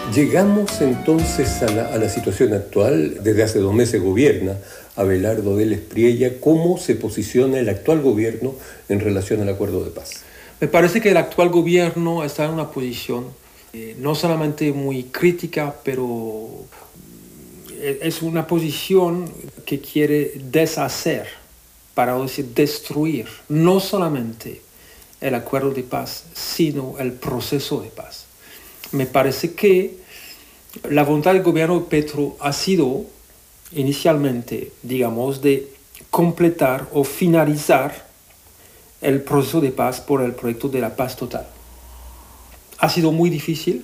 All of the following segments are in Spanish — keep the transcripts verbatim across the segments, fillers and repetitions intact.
Llegamos entonces a la, a la situación actual. Desde hace dos meses gobierna Abelardo Vélez Priella. ¿Cómo se posiciona el actual gobierno en relación al acuerdo de paz? Me parece que el actual gobierno está en una posición eh, no solamente muy crítica, pero es una posición que quiere deshacer, para no decir destruir, no solamente el acuerdo de paz, sino el proceso de paz. Me parece que la voluntad del gobierno de Petro ha sido inicialmente, digamos, de completar o finalizar el proceso de paz por el proyecto de la paz total. Ha sido muy difícil,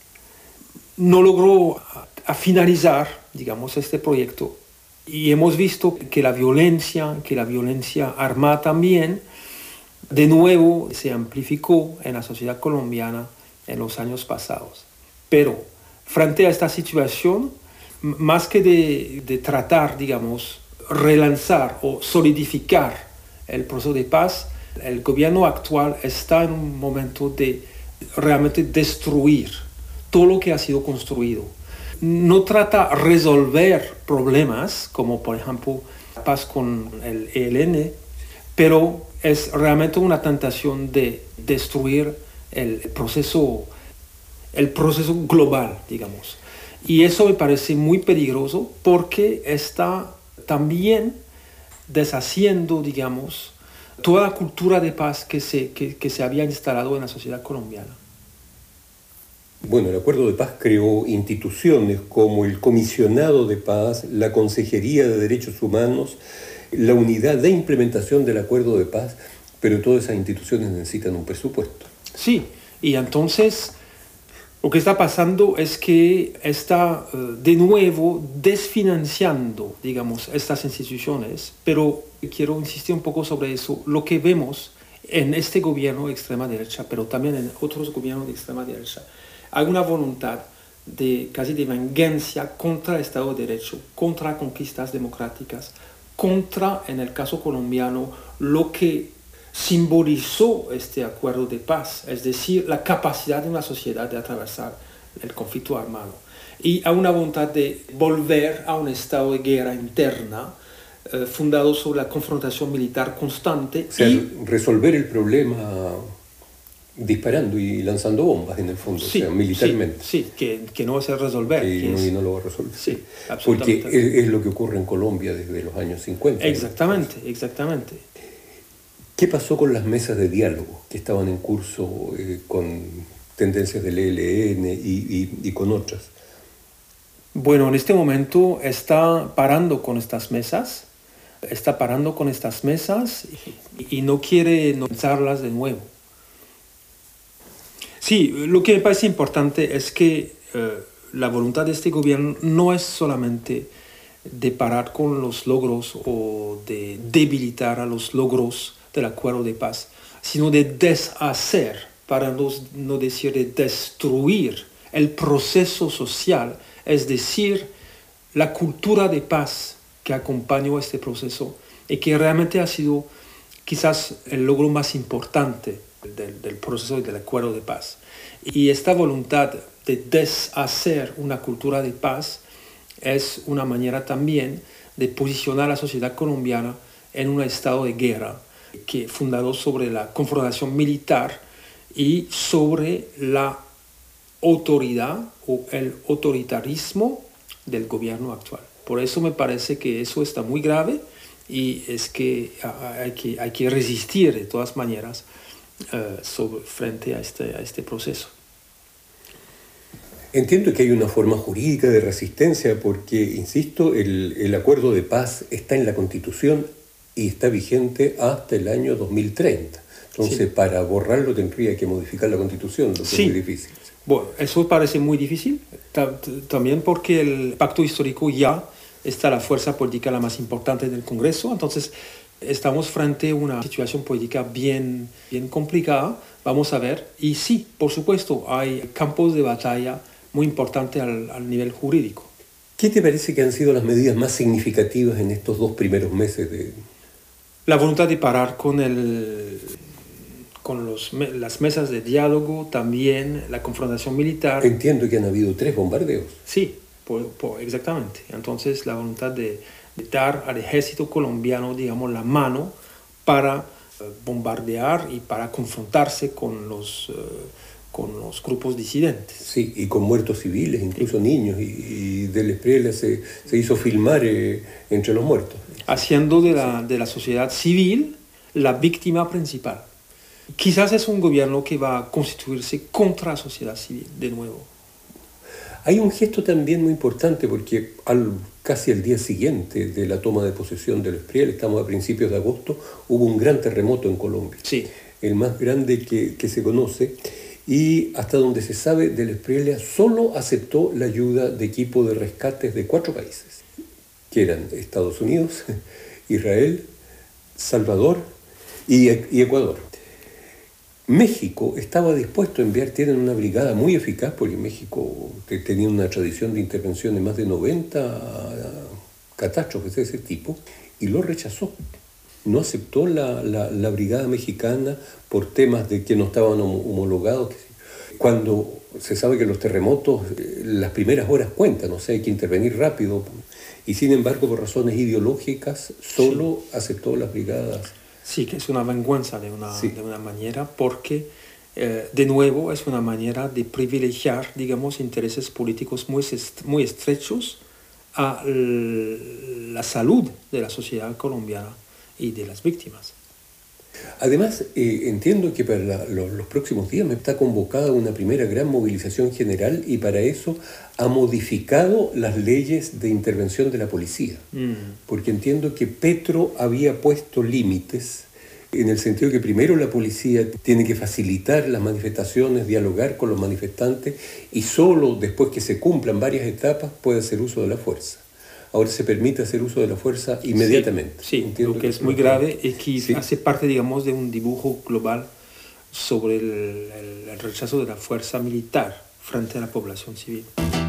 no logró a, a finalizar, digamos, este proyecto, y hemos visto que la violencia, que la violencia armada también, de nuevo se amplificó en la sociedad colombiana en los años pasados. Pero frente a esta situación, más que de, de tratar, digamos, relanzar o solidificar el proceso de paz, el gobierno actual está en un momento de realmente destruir todo lo que ha sido construido. No trata de resolver problemas, como por ejemplo la paz con el E L N, pero es realmente una tentación de destruir el proceso, el proceso global, digamos. Y eso me parece muy peligroso porque está también deshaciendo, digamos, toda la cultura de paz que se, que, que se había instalado en la sociedad colombiana. Bueno, el Acuerdo de Paz creó instituciones como el Comisionado de Paz, la Consejería de Derechos Humanos, la Unidad de Implementación del Acuerdo de Paz, pero todas esas instituciones necesitan un presupuesto. Sí, y entonces lo que está pasando es que está uh, de nuevo desfinanciando, digamos, estas instituciones, pero quiero insistir un poco sobre eso. Lo que vemos en este gobierno de extrema derecha, pero también en otros gobiernos de extrema derecha, hay una voluntad de casi de venganza contra el Estado de Derecho, contra conquistas democráticas, contra, en el caso colombiano, lo que simbolizó este acuerdo de paz, es decir, la capacidad de una sociedad de atravesar el conflicto armado. Y hay una voluntad de volver a un estado de guerra interna eh, fundado sobre la confrontación militar constante. O sea, y resolver el problema disparando y lanzando bombas en el fondo, sí, o sea, militarmente. Sí, sí que, que no se resolver. Y, que no, es, y no lo va a resolver. Sí, absolutamente. Porque es, es lo que ocurre en Colombia desde los años cincuenta. Exactamente, exactamente. ¿Qué pasó con las mesas de diálogo que estaban en curso eh, con tendencias del E L N y, y, y con otras? Bueno, en este momento está parando con estas mesas, está parando con estas mesas y, y no quiere lanzarlas de nuevo. Sí, lo que me parece importante es que eh, la voluntad de este gobierno no es solamente de parar con los logros o de debilitar a los logros del acuerdo de paz, sino de deshacer, para no, no decir de destruir el proceso social, es decir, la cultura de paz que acompañó este proceso y que realmente ha sido quizás el logro más importante del, del proceso y del acuerdo de paz. Y esta voluntad de deshacer una cultura de paz es una manera también de posicionar a la sociedad colombiana en un estado de guerra que fundado sobre la confrontación militar y sobre la autoridad o el autoritarismo del gobierno actual. Por eso me parece que eso está muy grave y es que hay que, hay que resistir de todas maneras uh, sobre, frente a este, a este proceso. Entiendo que hay una forma jurídica de resistencia porque, insisto, el, el acuerdo de paz está en la Constitución y está vigente hasta el año dos mil treinta. Entonces, sí, para borrarlo tendría que modificar la Constitución, lo que sí, es muy difícil. Bueno, eso parece muy difícil, también porque el pacto histórico ya está la fuerza política la más importante del Congreso, entonces estamos frente a una situación política bien, bien complicada, vamos a ver, y sí, por supuesto, hay campos de batalla muy importantes al, al nivel jurídico. ¿Qué te parece que han sido las medidas más significativas en estos dos primeros meses de...? La voluntad de parar con el, con los, las mesas de diálogo, también la confrontación militar. Entiendo que han habido tres bombardeos. Sí, por, por, exactamente. Entonces la voluntad de, de dar al ejército colombiano, digamos, la mano para eh, bombardear y para confrontarse con los, eh, con los grupos disidentes. Sí, y con muertos civiles, incluso sí. niños, y, y del Espriella se, se hizo filmar eh, entre los muertos. Haciendo de la, de la sociedad civil la víctima principal. Quizás es un gobierno que va a constituirse contra la sociedad civil, de nuevo. Hay un gesto también muy importante, porque al, casi al día siguiente de la toma de posesión del Espriella, estamos a principios de agosto, hubo un gran terremoto en Colombia. Sí. El más grande que, que se conoce, y hasta donde se sabe, del Espriella solo aceptó la ayuda de equipo de rescates de cuatro países, que eran Estados Unidos, Israel, Salvador y, y Ecuador. México estaba dispuesto a enviar, tienen una brigada muy eficaz, porque México tenía una tradición de intervención de más de noventa catástrofes de ese tipo, y lo rechazó. No aceptó la, la, la brigada mexicana por temas de que no estaban homologados. Cuando se sabe que los terremotos, las primeras horas cuentan, o sea, hay que intervenir rápido, y sin embargo, por razones ideológicas, solo sí. aceptó las brigadas. Sí, que es una venganza de una, sí. de una manera, porque eh, de nuevo es una manera de privilegiar, digamos, intereses políticos muy, est- muy estrechos a l- la salud de la sociedad colombiana y de las víctimas. Además, eh, entiendo que para la, lo, los próximos días me está convocada una primera gran movilización general, y para eso ha modificado las leyes de intervención de la policía. Mm. Porque entiendo que Petro había puesto límites en el sentido que primero la policía tiene que facilitar las manifestaciones, dialogar con los manifestantes, y solo después que se cumplan varias etapas puede hacer uso de la fuerza. Ahora se permite hacer uso de la fuerza inmediatamente. Sí, sí, lo que, que es muy grave y que sí. hace parte, digamos, de un dibujo global sobre el, el, el rechazo de la fuerza militar frente a la población civil.